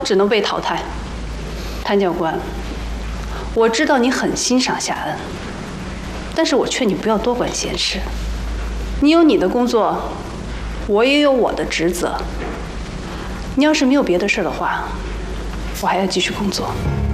只能被淘汰。谭教官，我知道你很欣赏夏恩，但是我劝你不要多管闲事。你有你的工作，我也有我的职责。你要是没有别的事的话，我还要继续工作。